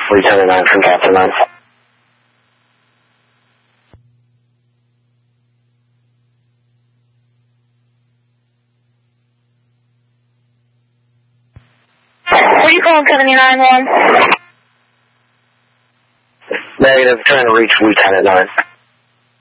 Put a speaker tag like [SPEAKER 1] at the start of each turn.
[SPEAKER 1] Lieutenant 9 from Captain 9.
[SPEAKER 2] Are you calling 791?
[SPEAKER 1] Negative, trying to reach Lieutenant 9.